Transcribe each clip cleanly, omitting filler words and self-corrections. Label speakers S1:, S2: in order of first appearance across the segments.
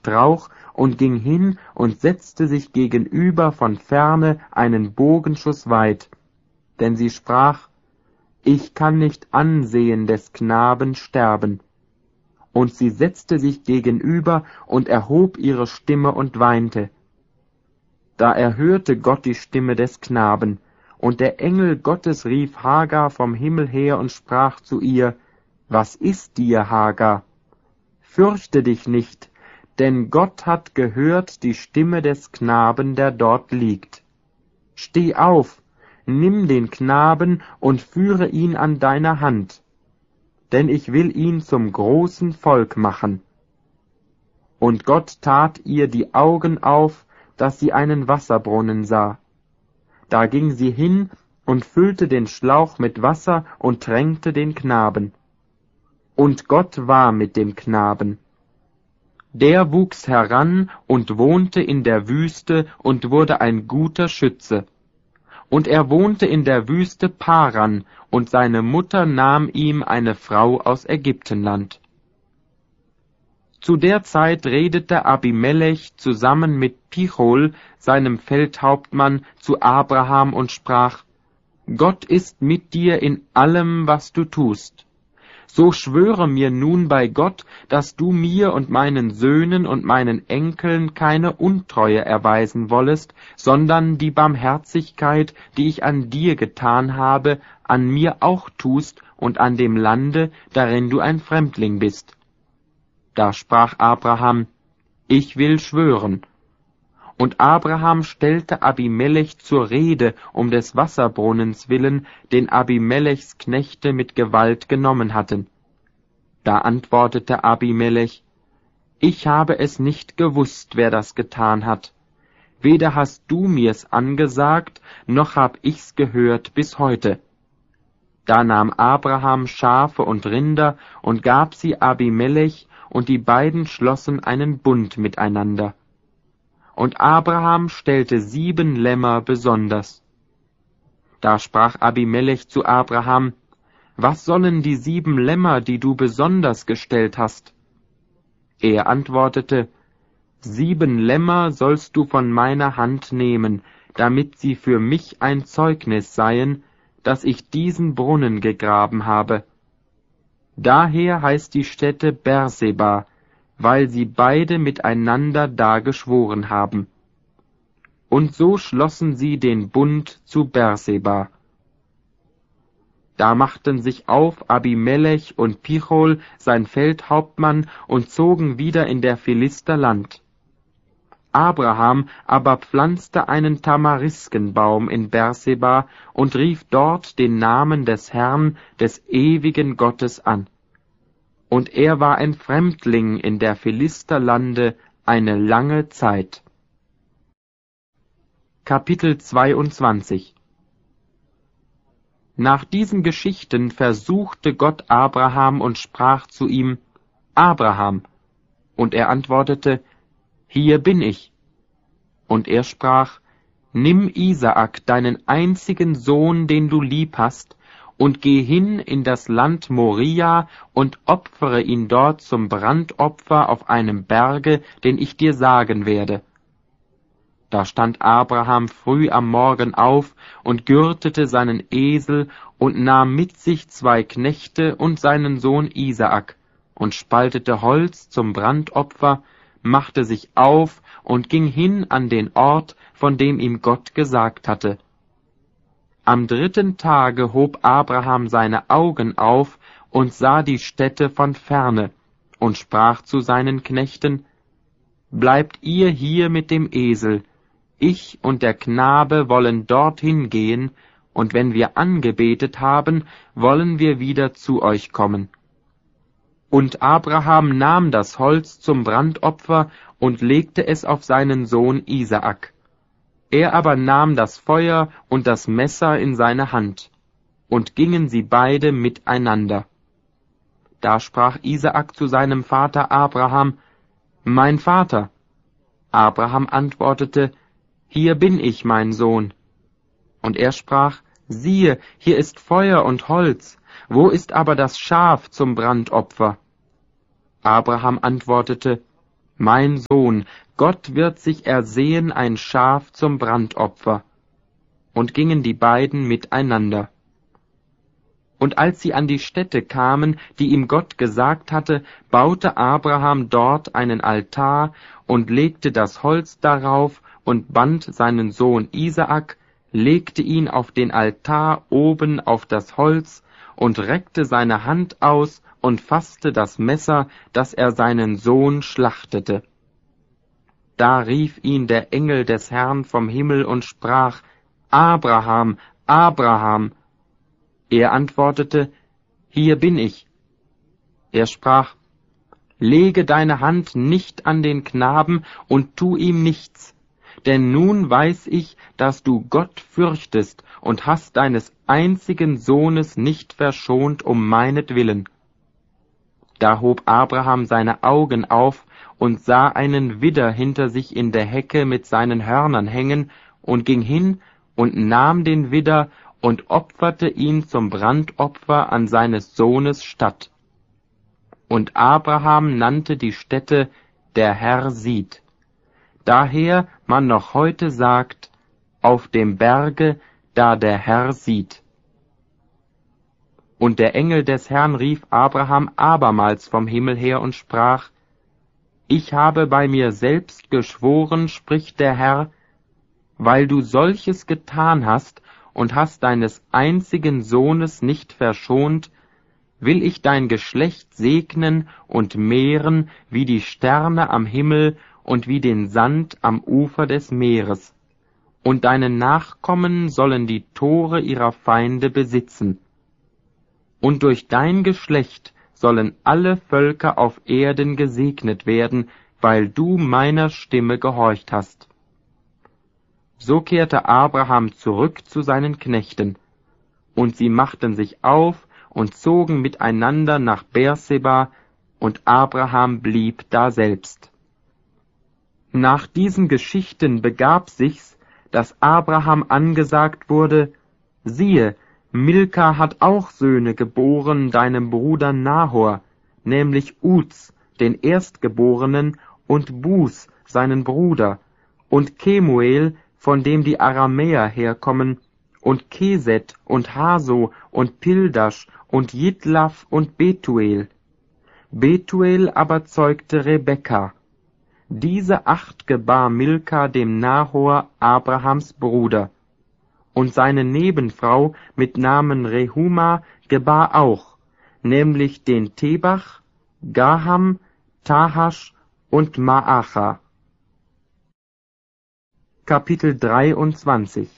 S1: Strauch und ging hin und setzte sich gegenüber von ferne einen Bogenschuss weit. Denn sie sprach, »Ich kann nicht ansehen des Knaben sterben.« Und sie setzte sich gegenüber und erhob ihre Stimme und weinte. Da erhörte Gott die Stimme des Knaben, und der Engel Gottes rief Hagar vom Himmel her und sprach zu ihr, »Was ist dir, Hagar? Fürchte dich nicht, denn Gott hat gehört die Stimme des Knaben, der dort liegt. Steh auf, nimm den Knaben und führe ihn an deiner Hand, denn ich will ihn zum großen Volk machen.« Und Gott tat ihr die Augen auf, dass sie einen Wasserbrunnen sah. Da ging sie hin und füllte den Schlauch mit Wasser und tränkte den Knaben. Und Gott war mit dem Knaben. Der wuchs heran und wohnte in der Wüste und wurde ein guter Schütze. Und er wohnte in der Wüste Paran, und seine Mutter nahm ihm eine Frau aus Ägyptenland. Zu der Zeit redete Abimelech zusammen mit Pichol, seinem Feldhauptmann, zu Abraham und sprach, »Gott ist mit dir in allem, was du tust. So schwöre mir nun bei Gott, dass du mir und meinen Söhnen und meinen Enkeln keine Untreue erweisen wollest, sondern die Barmherzigkeit, die ich an dir getan habe, an mir auch tust und an dem Lande, darin du ein Fremdling bist.« Da sprach Abraham, »Ich will schwören.« Und Abraham stellte Abimelech zur Rede um des Wasserbrunnens willen, den Abimelechs Knechte mit Gewalt genommen hatten. Da antwortete Abimelech, »Ich habe es nicht gewusst, wer das getan hat. Weder hast du mir's angesagt, noch hab ich's gehört bis heute.« Da nahm Abraham Schafe und Rinder und gab sie Abimelech, und die beiden schlossen einen Bund miteinander. Und Abraham stellte 7 Lämmer besonders. Da sprach Abimelech zu Abraham, »Was sollen die 7 Lämmer, die du besonders gestellt hast?« Er antwortete, 7 Lämmer sollst du von meiner Hand nehmen, damit sie für mich ein Zeugnis seien, dass ich diesen Brunnen gegraben habe. Daher heißt die Stätte Berseba, weil sie beide miteinander da geschworen haben. Und so schlossen sie den Bund zu Berseba. Da machten sich auf Abimelech und Pichol, sein Feldhauptmann, und zogen wieder in der Philister Land. Abraham aber pflanzte einen Tamariskenbaum in Berseba und rief dort den Namen des Herrn, des ewigen Gottes an. Und er war ein Fremdling in der Philisterlande eine lange Zeit. Kapitel 22. Nach diesen Geschichten versuchte Gott Abraham und sprach zu ihm, »Abraham!« Und er antwortete, »Hier bin ich.« Und er sprach, »Nimm Isaak, deinen einzigen Sohn, den du lieb hast, und geh hin in das Land Moria und opfere ihn dort zum Brandopfer auf einem Berge, den ich dir sagen werde.« Da stand Abraham früh am Morgen auf und gürtete seinen Esel und nahm mit sich 2 Knechte und seinen Sohn Isaak und spaltete Holz zum Brandopfer, machte sich auf und ging hin an den Ort, von dem ihm Gott gesagt hatte. Am 3. Tage hob Abraham seine Augen auf und sah die Stätte von ferne und sprach zu seinen Knechten, »Bleibt ihr hier mit dem Esel, ich und der Knabe wollen dorthin gehen, und wenn wir angebetet haben, wollen wir wieder zu euch kommen.« Und Abraham nahm das Holz zum Brandopfer und legte es auf seinen Sohn Isaak. Er aber nahm das Feuer und das Messer in seine Hand, und gingen sie beide miteinander. Da sprach Isaak zu seinem Vater Abraham, »Mein Vater!« Abraham antwortete, »Hier bin ich, mein Sohn.« Und er sprach, »Siehe, hier ist Feuer und Holz, wo ist aber das Schaf zum Brandopfer?« Abraham antwortete, »Mein Sohn, Gott wird sich ersehen ein Schaf zum Brandopfer.« Und gingen die beiden miteinander. Und als sie an die Stätte kamen, die ihm Gott gesagt hatte, baute Abraham dort einen Altar und legte das Holz darauf und band seinen Sohn Isaak, legte ihn auf den Altar oben auf das Holz und reckte seine Hand aus und fasste das Messer, dass er seinen Sohn schlachtete. Da rief ihn der Engel des Herrn vom Himmel und sprach: »Abraham, Abraham!« Er antwortete: »Hier bin ich.« Er sprach: »Lege deine Hand nicht an den Knaben und tu ihm nichts, denn nun weiß ich, dass du Gott fürchtest und hast deines einzigen Sohnes nicht verschont um meinetwillen.« Da hob Abraham seine Augen auf und sah einen Widder hinter sich in der Hecke mit seinen Hörnern hängen und ging hin und nahm den Widder und opferte ihn zum Brandopfer an seines Sohnes statt. Und Abraham nannte die Stätte »Der Herr sieht«. Daher man noch heute sagt, auf dem Berge, da der Herr sieht. Und der Engel des Herrn rief Abraham abermals vom Himmel her und sprach: »Ich habe bei mir selbst geschworen, spricht der Herr, weil du solches getan hast und hast deines einzigen Sohnes nicht verschont, will ich dein Geschlecht segnen und mehren wie die Sterne am Himmel und wie den Sand am Ufer des Meeres. Und deine Nachkommen sollen die Tore ihrer Feinde besitzen. Und durch dein Geschlecht sollen alle Völker auf Erden gesegnet werden, weil du meiner Stimme gehorcht hast.« So kehrte Abraham zurück zu seinen Knechten, und sie machten sich auf und zogen miteinander nach Beerseba, und Abraham blieb daselbst. Nach diesen Geschichten begab sich's, dass Abraham angesagt wurde: »Siehe, Milka hat auch Söhne geboren deinem Bruder Nahor, nämlich Uz, den Erstgeborenen, und Bus, seinen Bruder, und Kemuel, von dem die Aramäer herkommen, und Keset und Haso und Pildasch und Jidlaf und Betuel. Betuel aber zeugte Rebekka. Diese 8 gebar Milka dem Nahor, Abrahams Bruder. Und seine Nebenfrau mit Namen Rehuma gebar auch, nämlich den Tebach, Gaham, Tahasch und Maacha.« Kapitel 23.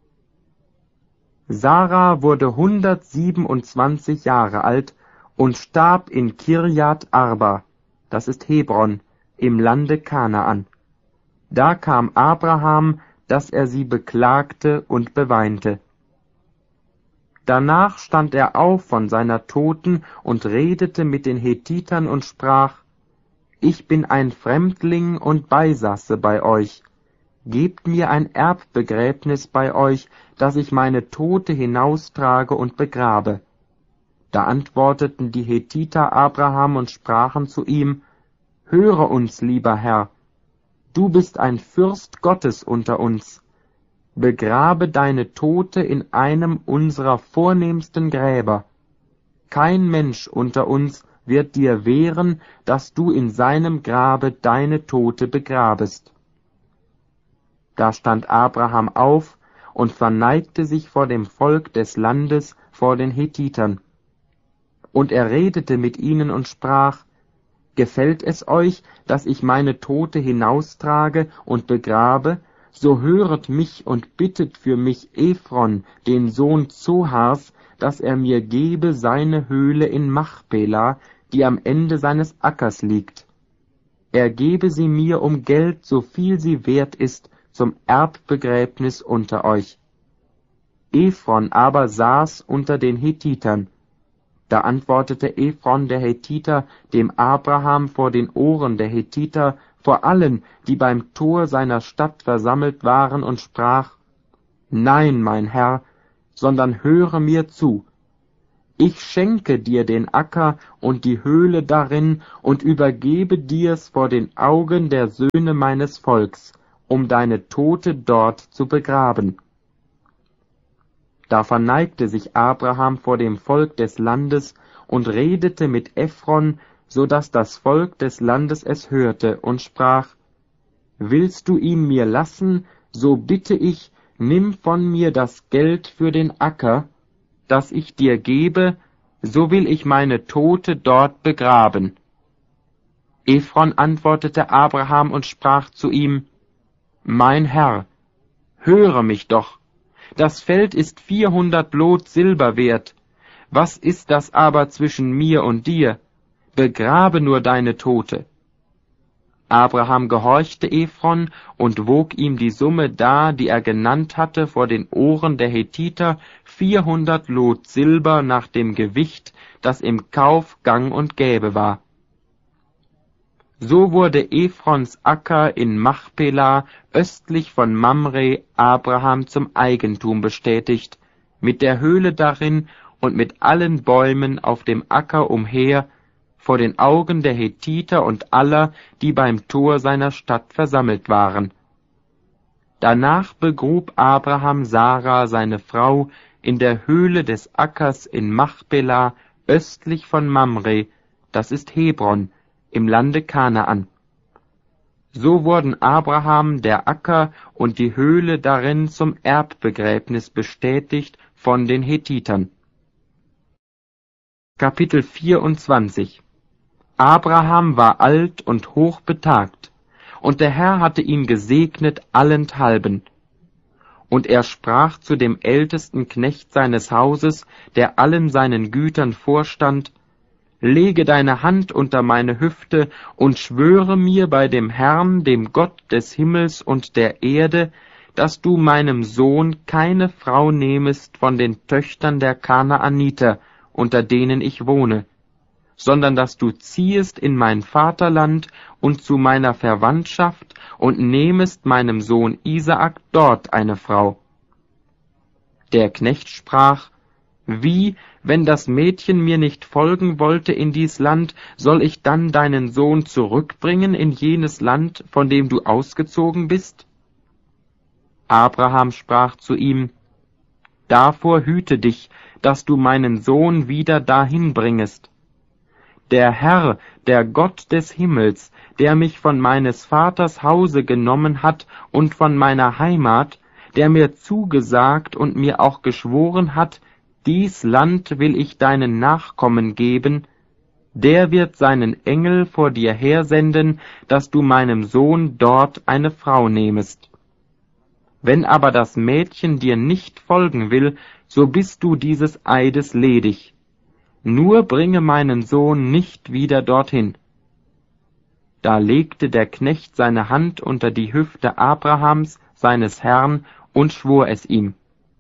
S1: Sarah wurde 127 Jahre alt und starb in Kirjat Arba, das ist Hebron, im Lande Kanaan. Da kam Abraham, dass er sie beklagte und beweinte. Danach stand er auf von seiner Toten und redete mit den Hethitern und sprach: »Ich bin ein Fremdling und Beisasse bei euch. Gebt mir ein Erbbegräbnis bei euch, dass ich meine Tote hinaustrage und begrabe.« Da antworteten die Hethiter Abraham und sprachen zu ihm: »Höre uns, lieber Herr, du bist ein Fürst Gottes unter uns. Begrabe deine Tote in einem unserer vornehmsten Gräber. Kein Mensch unter uns wird dir wehren, dass du in seinem Grabe deine Tote begrabest.« Da stand Abraham auf und verneigte sich vor dem Volk des Landes, vor den Hethitern. Und er redete mit ihnen und sprach: »Gefällt es euch, dass ich meine Tote hinaustrage und begrabe, so höret mich und bittet für mich Ephron, den Sohn Zohars, dass er mir gebe seine Höhle in Machpela, die am Ende seines Ackers liegt. Er gebe sie mir um Geld, so viel sie wert ist, zum Erbbegräbnis unter euch.« Ephron aber saß unter den Hethitern. Da antwortete Ephron der Hethiter dem Abraham vor den Ohren der Hethiter, vor allen, die beim Tor seiner Stadt versammelt waren, und sprach: »Nein, mein Herr, sondern höre mir zu. ich schenke dir den Acker und die Höhle darin und übergebe dir's vor den Augen der Söhne meines Volks, um deine Tote dort zu begraben. Da verneigte sich Abraham vor dem Volk des Landes und redete mit Ephron, so daß das Volk des Landes es hörte, und sprach: Willst du ihn mir lassen, so bitte ich, nimm von mir das Geld für den Acker, das ich dir gebe, so will ich meine Tote dort begraben. Ephron antwortete Abraham und sprach zu ihm: Mein Herr, höre mich doch, das Feld ist 400 Lot Silber wert. Was ist das aber zwischen mir und dir? Begrabe nur deine Tote. Abraham gehorchte Ephron und wog ihm die Summe dar, die er genannt hatte, vor den Ohren der Hethiter, 400 Lot Silber nach dem Gewicht, das im Kauf gang und gäbe war. So wurde Ephrons Acker in Machpelah östlich von Mamre Abraham zum Eigentum bestätigt, mit der Höhle darin und mit allen Bäumen auf dem Acker umher, vor den Augen der Hethiter und aller, die beim Tor seiner Stadt versammelt waren. Danach begrub Abraham Sarah, seine Frau, in der Höhle des Ackers in Machpelah, östlich von Mamre, das ist Hebron, im Lande Kanaan. So wurden Abraham der Acker und die Höhle darin zum Erbbegräbnis bestätigt von den Hethitern. Kapitel 24. Abraham war alt und hochbetagt, und der Herr hatte ihn gesegnet allenthalben. Und er sprach zu dem ältesten Knecht seines Hauses, der allen seinen Gütern vorstand: Lege deine Hand unter meine Hüfte und schwöre mir bei dem Herrn, dem Gott des Himmels und der Erde, dass du meinem Sohn keine Frau nehmest von den Töchtern der Kanaaniter, unter denen ich wohne, sondern dass du ziehest in mein Vaterland und zu meiner Verwandtschaft und nehmest meinem Sohn Isaak dort eine Frau. Der Knecht sprach: Wie, wenn das Mädchen mir nicht folgen wollte in dies Land, soll ich dann deinen Sohn zurückbringen in jenes Land, von dem du ausgezogen bist? Abraham sprach zu ihm: Davor hüte dich, dass du meinen Sohn wieder dahin bringest. Der Herr, der Gott des Himmels, der mich von meines Vaters Hause genommen hat und von meiner Heimat, der mir zugesagt und mir auch geschworen hat, dies Land will ich deinen Nachkommen geben, der wird seinen Engel vor dir hersenden, dass du meinem Sohn dort eine Frau nehmest. Wenn aber das Mädchen dir nicht folgen will, so bist du dieses Eides ledig. Nur bringe meinen Sohn nicht wieder dorthin. Da legte der Knecht seine Hand unter die Hüfte Abrahams, seines Herrn, und schwor es ihm.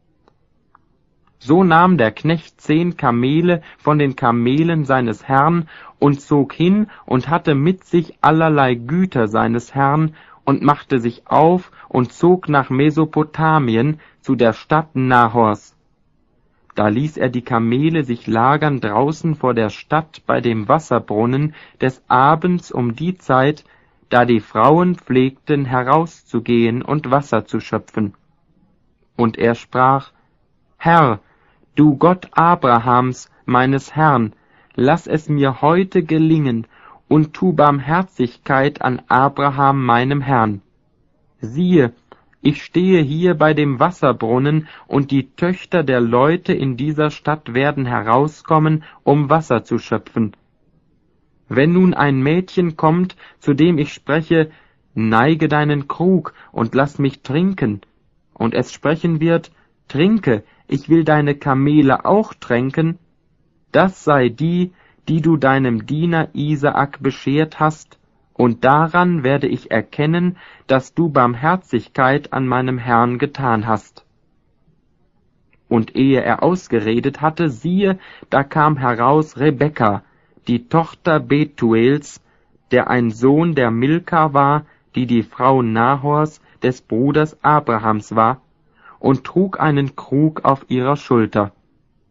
S1: So nahm der Knecht 10 Kamele von den Kamelen seines Herrn und zog hin und hatte mit sich allerlei Güter seines Herrn und machte sich auf und zog nach Mesopotamien zu der Stadt Nahors. Da ließ er die Kamele sich lagern draußen vor der Stadt bei dem Wasserbrunnen des Abends um die Zeit, da die Frauen pflegten herauszugehen und Wasser zu schöpfen. Und er sprach: Herr, du Gott Abrahams, meines Herrn, lass es mir heute gelingen und tu Barmherzigkeit an Abraham meinem Herrn. Siehe, ich stehe hier bei dem Wasserbrunnen, und die Töchter der Leute in dieser Stadt werden herauskommen, um Wasser zu schöpfen. Wenn nun ein Mädchen kommt, zu dem ich spreche, neige deinen Krug und lass mich trinken, und es sprechen wird, trinke, ich will deine Kamele auch tränken, das sei die, die du deinem Diener Isaak beschert hast, und daran werde ich erkennen, dass du Barmherzigkeit an meinem Herrn getan hast. Und ehe er ausgeredet hatte, siehe, da kam heraus Rebekka, die Tochter Betuels, der ein Sohn der Milka war, die die Frau Nahors, des Bruders Abrahams war, und trug einen Krug auf ihrer Schulter.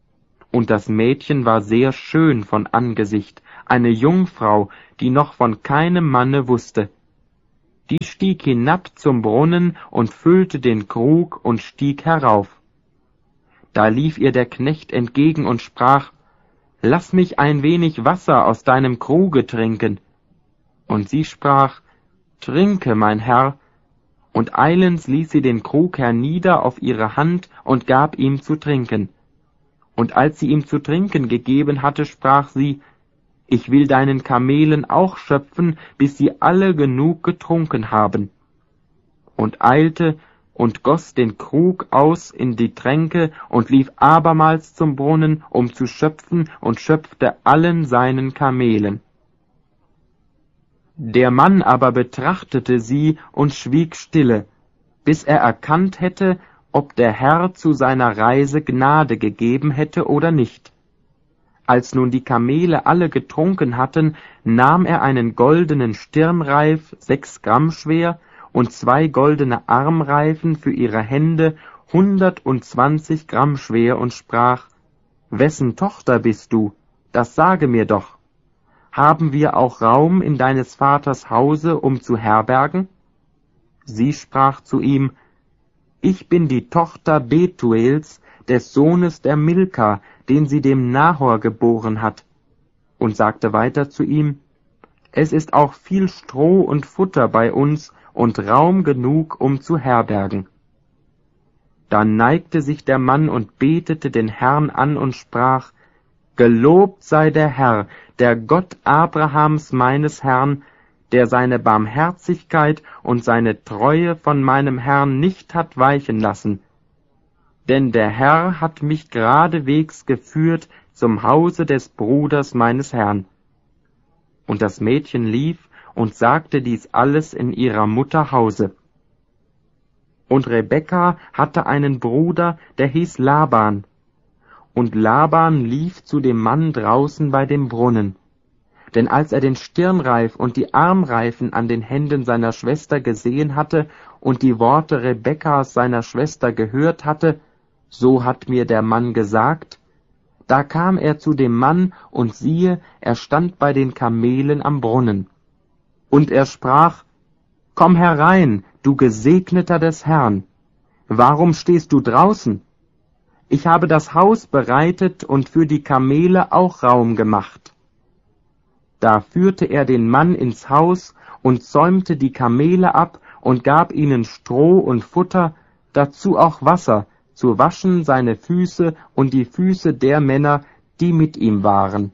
S1: und das Mädchen war sehr schön von Angesicht, eine Jungfrau, die noch von keinem Manne wusste. Die stieg hinab zum Brunnen und füllte den Krug und stieg herauf. Da lief ihr der Knecht entgegen und sprach: »Lass mich ein wenig Wasser aus deinem Kruge trinken.« Und sie sprach: »Trinke, mein Herr.« Und eilends ließ sie den Krug hernieder auf ihre Hand und gab ihm zu trinken. Und als sie ihm zu trinken gegeben hatte, sprach sie: »Ich will deinen Kamelen auch schöpfen, bis sie alle genug getrunken haben.« Und eilte und goss den Krug aus in die Tränke und lief abermals zum Brunnen, um zu schöpfen, und schöpfte allen seinen Kamelen. Der Mann aber betrachtete sie und schwieg stille, bis er erkannt hätte, ob der Herr zu seiner Reise Gnade gegeben hätte oder nicht. Als nun die Kamele alle getrunken hatten, nahm er einen goldenen Stirnreif, 6 Gramm schwer, und 2 goldene Armreifen für ihre Hände, 120 Gramm schwer, und sprach: »Wessen Tochter bist du? Das sage mir doch. Haben wir auch Raum in deines Vaters Hause, um zu herbergen?« Sie sprach zu ihm: »Ich bin die Tochter Betuels, des Sohnes der Milka, den sie dem Nahor geboren hat.« Und sagte weiter zu ihm: »Es ist auch viel Stroh und Futter bei uns und Raum genug, um zu herbergen.« Da neigte sich der Mann und betete den Herrn an und sprach: »Gelobt sei der Herr, der Gott Abrahams meines Herrn, der seine Barmherzigkeit und seine Treue von meinem Herrn nicht hat weichen lassen. Denn der Herr hat mich geradewegs geführt zum Hause des Bruders meines Herrn.« Und das Mädchen lief und sagte dies alles in ihrer Mutter Hause. Und Rebekka hatte einen Bruder, der hieß Laban. Und Laban lief zu dem Mann draußen bei dem Brunnen. Denn als er den Stirnreif und die Armreifen an den Händen seiner Schwester gesehen hatte und die Worte Rebekkas seiner Schwester gehört hatte, so hat mir der Mann gesagt, da kam er zu dem Mann, und siehe, er stand bei den Kamelen am Brunnen. Und er sprach: »Komm herein, du Gesegneter des Herrn. Warum stehst du draußen? Ich habe das Haus bereitet und für die Kamele auch Raum gemacht.« Da führte er den Mann ins Haus und zäumte die Kamele ab und gab ihnen Stroh und Futter, dazu auch Wasser, zu waschen seine Füße und die Füße der Männer, die mit ihm waren.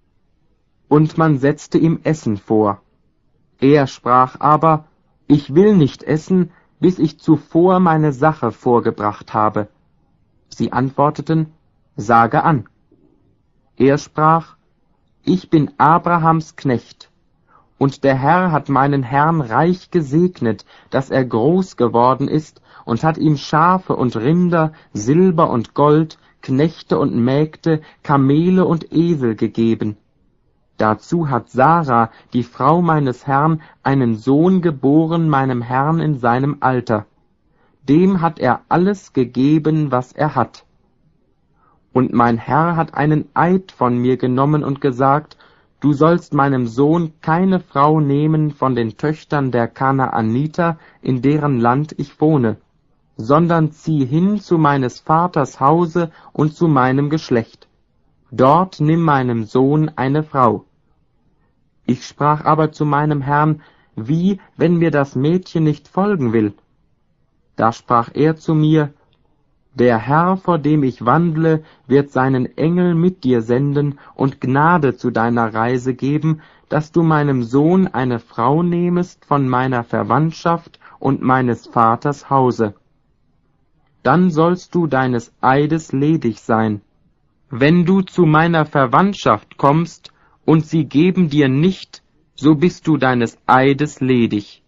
S1: Und man setzte ihm Essen vor. Er sprach aber: »Ich will nicht essen, bis ich zuvor meine Sache vorgebracht habe.« Sie antworteten: »Sage an.« Er sprach: »Ich bin Abrahams Knecht, und der Herr hat meinen Herrn reich gesegnet, dass er groß geworden ist, und hat ihm Schafe und Rinder, Silber und Gold, Knechte und Mägde, Kamele und Esel gegeben. Dazu hat Sarah, die Frau meines Herrn, einen Sohn geboren meinem Herrn in seinem Alter. Dem hat er alles gegeben, was er hat. Und mein Herr hat einen Eid von mir genommen und gesagt: Du sollst meinem Sohn keine Frau nehmen von den Töchtern der Kanaaniter, in deren Land ich wohne, sondern zieh hin zu meines Vaters Hause und zu meinem Geschlecht. Dort nimm meinem Sohn eine Frau. Ich sprach aber zu meinem Herrn: Wie, wenn mir das Mädchen nicht folgen will? Da sprach er zu mir: Der Herr, vor dem ich wandle, wird seinen Engel mit dir senden und Gnade zu deiner Reise geben, dass du meinem Sohn eine Frau nehmest von meiner Verwandtschaft und meines Vaters Hause. Dann sollst du deines Eides ledig sein. Wenn du zu meiner Verwandtschaft kommst und sie geben dir nicht, so bist du deines Eides ledig.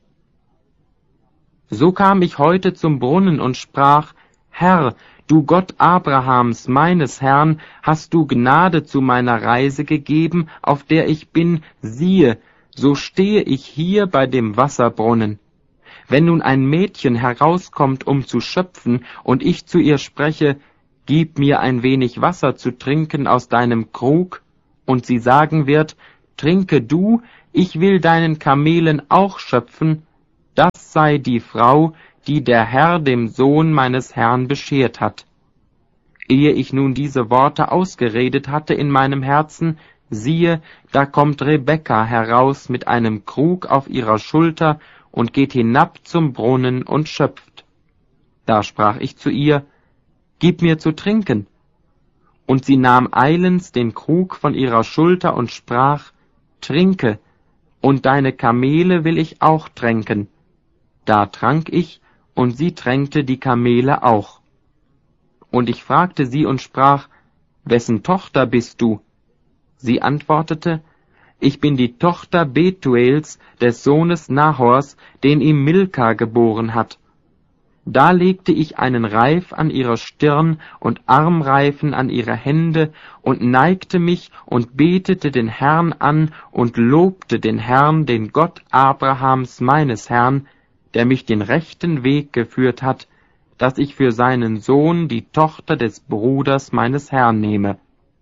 S1: So kam ich heute zum Brunnen und sprach: Herr, du Gott Abrahams, meines Herrn, hast du Gnade zu meiner Reise gegeben, auf der ich bin, siehe, so stehe ich hier bei dem Wasserbrunnen. Wenn nun ein Mädchen herauskommt, um zu schöpfen, und ich zu ihr spreche: »Gib mir ein wenig Wasser zu trinken aus deinem Krug«, und sie sagen wird, »Trinke du, ich will deinen Kamelen auch schöpfen«, das sei die Frau, die der Herr dem Sohn meines Herrn beschert hat. Ehe ich nun diese Worte ausgeredet hatte in meinem Herzen, siehe, da kommt Rebekka heraus mit einem Krug auf ihrer Schulter und geht hinab zum Brunnen und schöpft. Da sprach ich zu ihr, »Gib mir zu trinken.« Und sie nahm eilends den Krug von ihrer Schulter und sprach, »Trinke, und deine Kamele will ich auch tränken.« Da trank ich, und sie tränkte die Kamele auch. Und ich fragte sie und sprach, »Wessen Tochter bist du?« Sie antwortete, »Ich bin die Tochter Betuels, des Sohnes Nahors, den ihm Milka geboren hat.« Da legte ich einen Reif an ihre Stirn und Armreifen an ihre Hände und neigte mich und betete den Herrn an und lobte den Herrn, den Gott Abrahams meines Herrn, der mich den rechten Weg geführt hat, dass ich für seinen Sohn die Tochter des Bruders meines Herrn nehme.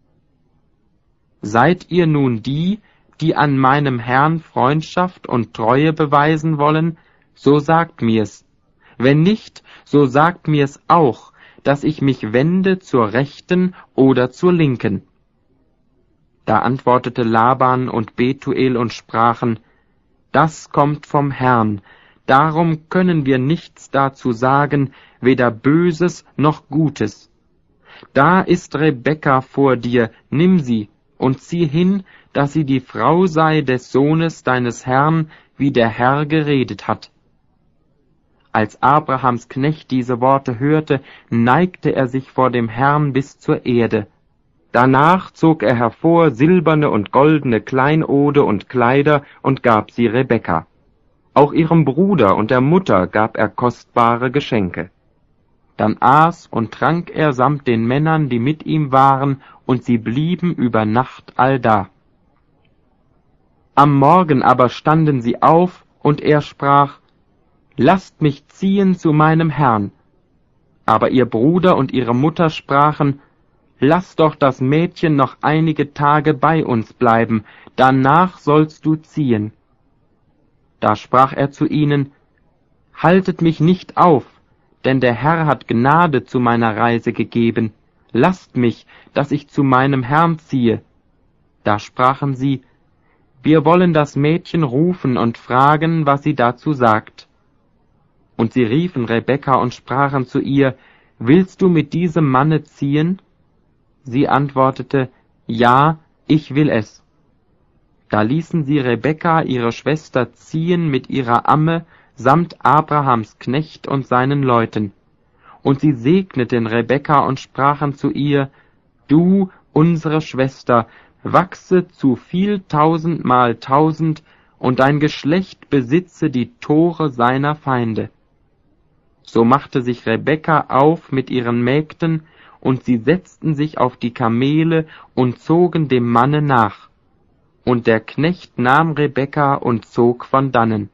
S1: Seid ihr nun die, die an meinem Herrn Freundschaft und Treue beweisen wollen, so sagt mir's. Wenn nicht, so sagt mir's auch, dass ich mich wende zur Rechten oder zur Linken. Da antwortete Laban und Betuel und sprachen, das kommt vom Herrn, darum können wir nichts dazu sagen, weder Böses noch Gutes. Da ist Rebekka vor dir, nimm sie und zieh hin, dass sie die Frau sei des Sohnes deines Herrn, wie der Herr geredet hat. Als Abrahams Knecht diese Worte hörte, neigte er sich vor dem Herrn bis zur Erde. Danach zog er hervor silberne und goldene Kleinode und Kleider und gab sie Rebekka. Auch ihrem Bruder und der Mutter gab er kostbare Geschenke. Dann aß und trank er samt den Männern, die mit ihm waren, und sie blieben über Nacht allda. Am Morgen aber standen sie auf, und er sprach, lasst mich ziehen zu meinem Herrn. Aber ihr Bruder und ihre Mutter sprachen, lass doch das Mädchen noch einige Tage bei uns bleiben, danach sollst du ziehen. Da sprach er zu ihnen, haltet mich nicht auf, denn der Herr hat Gnade zu meiner Reise gegeben. Lasst mich, dass ich zu meinem Herrn ziehe. Da sprachen sie, wir wollen das Mädchen rufen und fragen, was sie dazu sagt. Und sie riefen Rebekka und sprachen zu ihr, willst du mit diesem Manne ziehen? Sie antwortete, ja, ich will es. Da ließen sie Rebekka, ihre Schwester, ziehen mit ihrer Amme, samt Abrahams Knecht und seinen Leuten. Und sie segneten Rebekka und sprachen zu ihr, du, unsere Schwester, wachse zu viel 1000-mal-1000, und dein Geschlecht besitze die Tore seiner Feinde. So machte sich Rebekka auf mit ihren Mägden, und sie setzten sich auf die Kamele und zogen dem Manne nach. Und der Knecht nahm Rebekka und zog von dannen.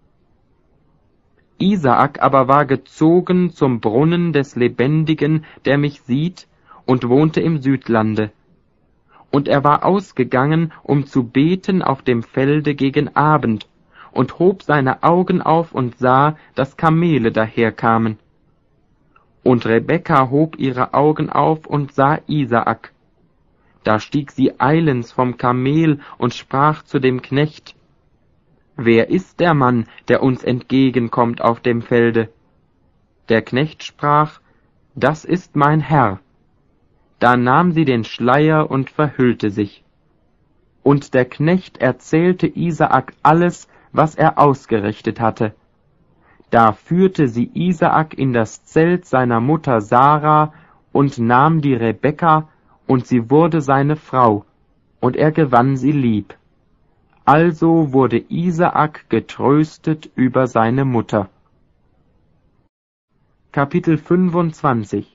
S1: Isaak aber war gezogen zum Brunnen des Lebendigen, der mich sieht, und wohnte im Südlande. Und er war ausgegangen, um zu beten auf dem Felde gegen Abend, und hob seine Augen auf und sah, dass Kamele daherkamen. Und Rebekka hob ihre Augen auf und sah Isaak. Da stieg sie eilends vom Kamel und sprach zu dem Knecht, wer ist der Mann, der uns entgegenkommt auf dem Felde? Der Knecht sprach, das ist mein Herr. Da nahm sie den Schleier und verhüllte sich. Und der Knecht erzählte Isaak alles, was er ausgerichtet hatte. Da führte sie Isaak in das Zelt seiner Mutter Sarah und nahm die Rebekka, und sie wurde seine Frau, und er gewann sie lieb. Also wurde Isaak getröstet über seine Mutter. Kapitel 25.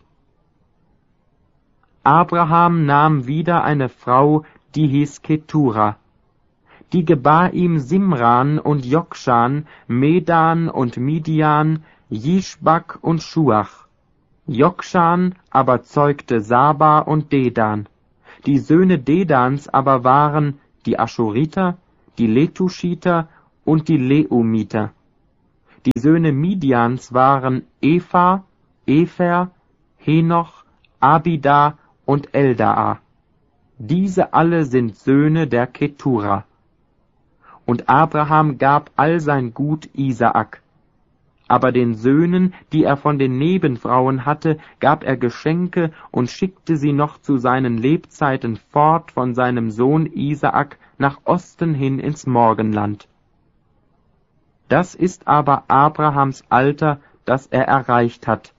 S1: Abraham nahm wieder eine Frau, die hieß Ketura. Die gebar ihm Simran und Jokshan, Medan und Midian, Jischbak und Schuach. Jokschan aber zeugte Saba und Dedan. Die Söhne Dedans aber waren die Aschuriter, die Letuschiter und die Leumiter. Die Söhne Midians waren Epha, Epher, Henoch, Abida und Eldaa. Diese alle sind Söhne der Ketura. Und Abraham gab all sein Gut Isaak. Aber den Söhnen, die er von den Nebenfrauen hatte, gab er Geschenke und schickte sie noch zu seinen Lebzeiten fort von seinem Sohn Isaak nach Osten hin ins Morgenland. Das ist aber Abrahams Alter, das er erreicht hat,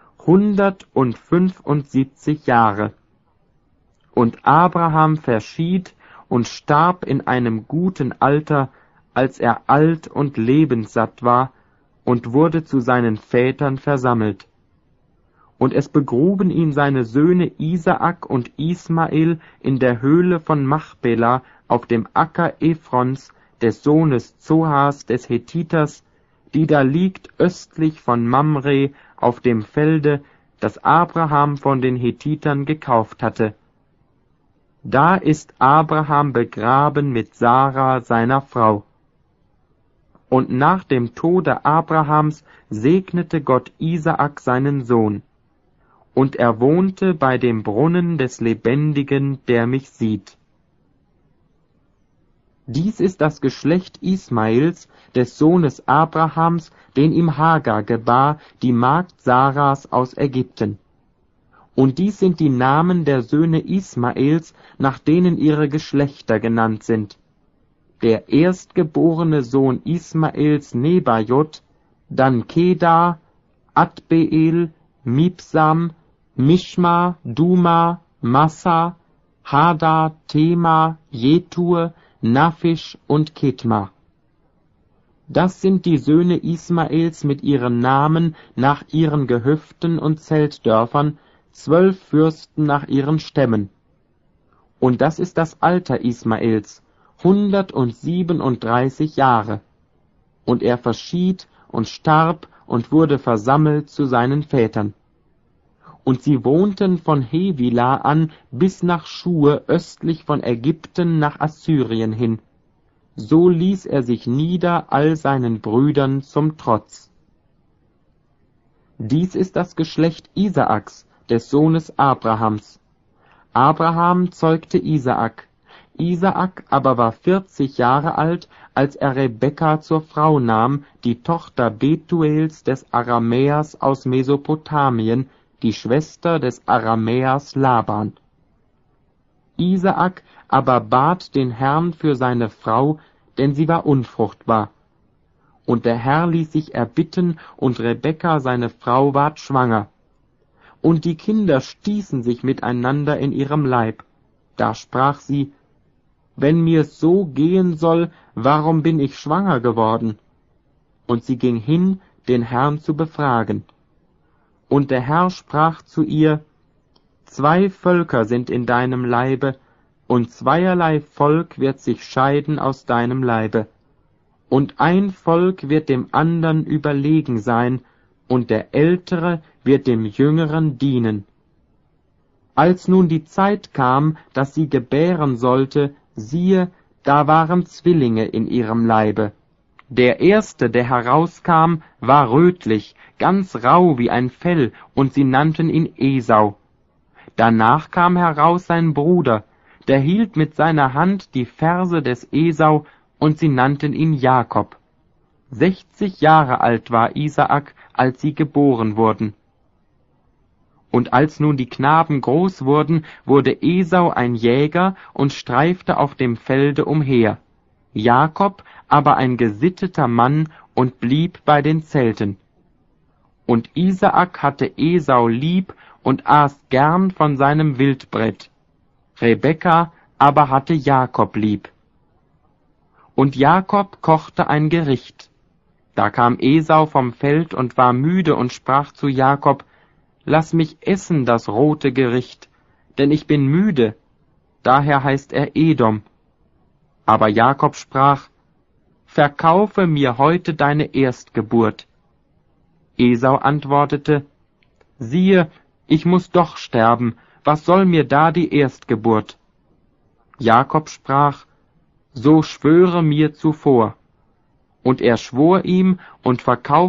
S1: 175 Jahre. Und Abraham verschied und starb in einem guten Alter, als er alt und lebenssatt war, und wurde zu seinen Vätern versammelt. Und es begruben ihn seine Söhne Isaak und Ismael in der Höhle von Machpelah auf dem Acker Ephrons, des Sohnes Zohars des Hethiters, die da liegt östlich von Mamre auf dem Felde, das Abraham von den Hethitern gekauft hatte. Da ist Abraham begraben mit Sarah seiner Frau. Und nach dem Tode Abrahams segnete Gott Isaak seinen Sohn. Und er wohnte bei dem Brunnen des Lebendigen, der mich sieht. Dies ist das Geschlecht Ismaels, des Sohnes Abrahams, den ihm Hagar gebar, die Magd Saras aus Ägypten. Und dies sind die Namen der Söhne Ismaels, nach denen ihre Geschlechter genannt sind. Der erstgeborene Sohn Ismaels Nebajot, dann Kedar, Adbeel, Mibsam, Mishma, Duma, Massa, Hada, Tema, Jetur, Naphish und Ketma. Das sind die Söhne Ismaels mit ihren Namen nach ihren Gehöften und Zeltdörfern, 12 Fürsten nach ihren Stämmen. Und das ist das Alter Ismaels, 137 Jahre. Und er verschied und starb und wurde versammelt zu seinen Vätern. Und sie wohnten von Hevila an bis nach Schur östlich von Ägypten nach Assyrien hin. So ließ er sich nieder all seinen Brüdern zum Trotz. Dies ist das Geschlecht Isaaks, des Sohnes Abrahams. Abraham zeugte Isaak. Isaak aber war 40 Jahre alt, als er Rebekka zur Frau nahm, die Tochter Betuels des Aramäers aus Mesopotamien, die Schwester des Aramäers Laban. Isaak aber bat den Herrn für seine Frau, denn sie war unfruchtbar. Und der Herr ließ sich erbitten, und Rebekka seine Frau ward schwanger. Und die Kinder stießen sich miteinander in ihrem Leib. Da sprach sie: Wenn mir's so gehen soll, warum bin ich schwanger geworden? Und sie ging hin, den Herrn zu befragen. Und der Herr sprach zu ihr: 2 Völker sind in deinem Leibe, und zweierlei Volk wird sich scheiden aus deinem Leibe. Und ein Volk wird dem andern überlegen sein, und der Ältere wird dem Jüngeren dienen. Als nun die Zeit kam, dass sie gebären sollte, siehe, da waren Zwillinge in ihrem Leibe. Der erste, der herauskam, war rötlich, ganz rau wie ein Fell, und sie nannten ihn Esau. Danach kam heraus sein Bruder, der hielt mit seiner Hand die Ferse des Esau, und sie nannten ihn Jakob. 60 Jahre alt war Isaak, als sie geboren wurden. Und als nun die Knaben groß wurden, wurde Esau ein Jäger und streifte auf dem Felde umher. Jakob aber ein gesitteter Mann und blieb bei den Zelten. Und Isaak hatte Esau lieb und aß gern von seinem Wildbret. Rebekka aber hatte Jakob lieb. Und Jakob kochte ein Gericht. Da kam Esau vom Feld und war müde und sprach zu Jakob: Lass mich essen das rote Gericht, denn ich bin müde. Daher heißt er Edom. Aber Jakob sprach: Verkaufe mir heute deine Erstgeburt. Esau antwortete: siehe, ich muß doch sterben, was soll mir da die Erstgeburt? Jakob sprach, so schwöre mir zuvor. Und er schwor ihm und verkaufte